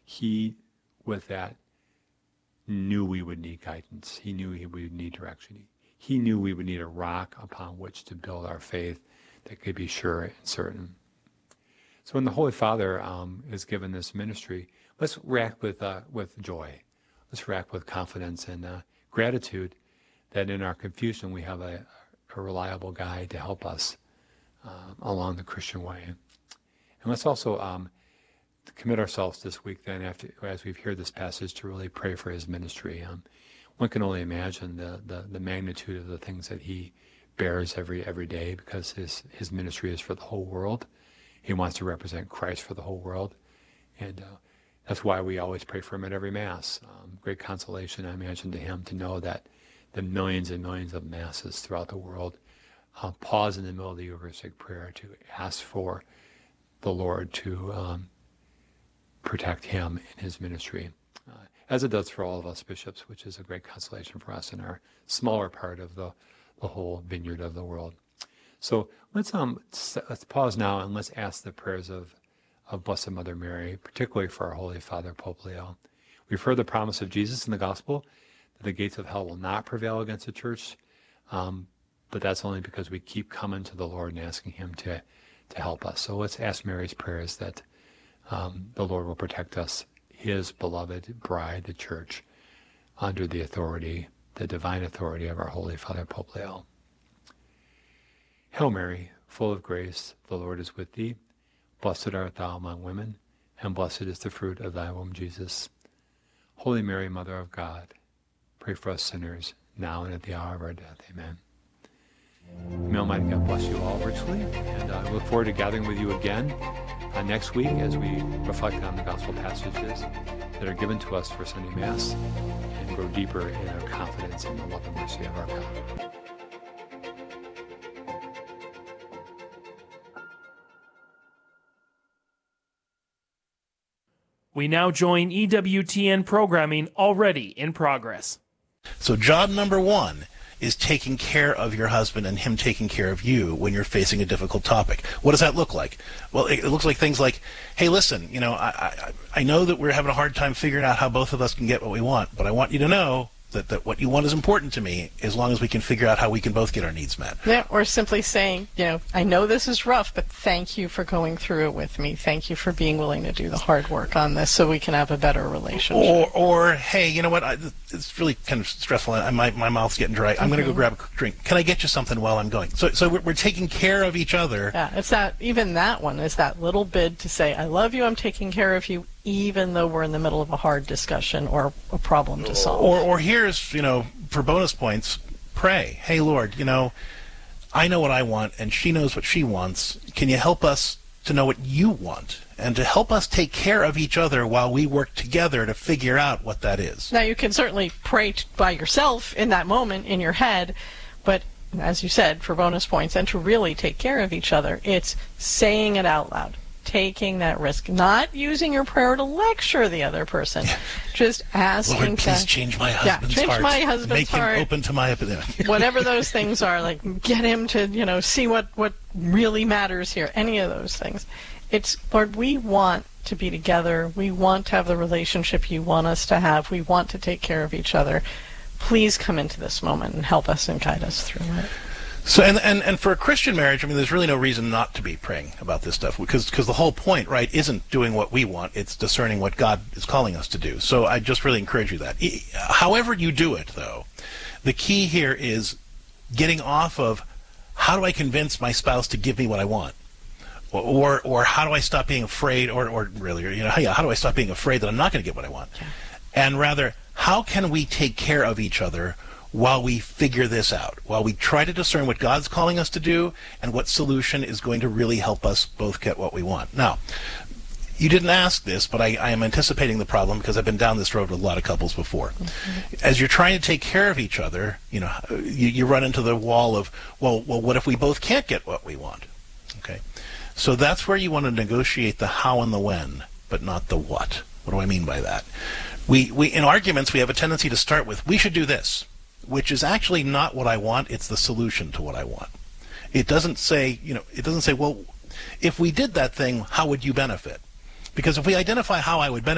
he, with that, knew we would need guidance. He knew we would need direction. He knew we would need a rock upon which to build our faith that could be sure and certain. So when the Holy Father is given this ministry, let's react with joy. Let's react with confidence and gratitude that in our confusion we have a reliable guide to help us along the Christian way. And let's also commit ourselves this week then, as we've heard this passage, to really pray for his ministry. One can only imagine the magnitude of the things that he bears every day, because his ministry is for the whole world. He wants to represent Christ for the whole world. And that's why we always pray for him at every Mass. Great consolation, I imagine, to him to know that the millions and millions of Masses throughout the world pause in the middle of the Eucharistic prayer to ask for the Lord to protect him in his ministry, as it does for all of us bishops, which is a great consolation for us in our smaller part of the whole vineyard of the world. So let's pause now and let's ask the prayers of Blessed Mother Mary, particularly for our Holy Father, Pope Leo. We've heard the promise of Jesus in the Gospel that the gates of hell will not prevail against the Church, but that's only because we keep coming to the Lord and asking him to help us. So let's ask Mary's prayers that the Lord will protect us, his beloved bride, the Church, under the authority, the divine authority of our Holy Father, Pope Leo. Hail Mary, full of grace, the Lord is with thee. Blessed art thou among women, and blessed is the fruit of thy womb, Jesus. Holy Mary, Mother of God, pray for us sinners, now and at the hour of our death. Amen. May Almighty God bless you all richly, and I look forward to gathering with you again next week as we reflect on the gospel passages that are given to us for Sunday Mass and grow deeper in our confidence in the love and mercy of our God. We now join EWTN programming already in progress. So job number one is taking care of your husband and him taking care of you when you're facing a difficult topic. What does that look like? Well, it looks like things like, hey, listen, I know that we're having a hard time figuring out how both of us can get what we want, but I want you to know that what you want is important to me, as long as we can figure out how we can both get our needs met. Yeah, or simply saying, I know this is rough, but thank you for going through it with me. Thank you for being willing to do the hard work on this so we can have a better relationship. Or hey, you know what? It's really kind of stressful. My mouth's getting dry. I'm going to go grab a drink. Can I get you something while I'm going? So we're taking care of each other. Yeah, it's that one is that little bid to say, I love you, I'm taking care of you, even though we're in the middle of a hard discussion or a problem to solve. Or here's, for bonus points, pray. Hey, Lord, I know what I want, and she knows what she wants. Can you help us to know what you want, and to help us take care of each other while we work together to figure out what that is? Now, you can certainly pray by yourself in that moment in your head, but as you said, for bonus points, and to really take care of each other, it's saying it out loud. Taking that risk, not using your prayer to lecture the other person, just asking. Lord, please change my husband's heart. Change my husband's heart. Make him open to my epidemic. Whatever those things are, like get him to, see what really matters here. Any of those things. It's, Lord, we want to be together. We want to have the relationship you want us to have. We want to take care of each other. Please come into this moment and help us and guide us through it. So and for a Christian marriage, there's really no reason not to be praying about this stuff, because the whole point, right, isn't doing what we want, it's discerning what God is calling us to do. So I just really encourage you that. However you do it, though, the key here is getting off of how do I convince my spouse to give me what I want, or how do I stop being afraid, or really, how do I stop being afraid that I'm not going to get what I want, and rather, how can we take care of each other while we figure this out, while we try to discern what God's calling us to do and what solution is going to really help us both get what we want. Now, you didn't ask this, but I am anticipating the problem because I've been down this road with a lot of couples before. Mm-hmm. As you're trying to take care of each other, you run into the wall of, well, what if we both can't get what we want? Okay, so that's where you want to negotiate the how and the when, but not the what. What do I mean by that? We in arguments, we have a tendency to start with, we should do this, which is actually not what I want, it's the solution to what I want. It doesn't say, well, if we did that thing, how would you benefit? Because if we identify how I would benefit,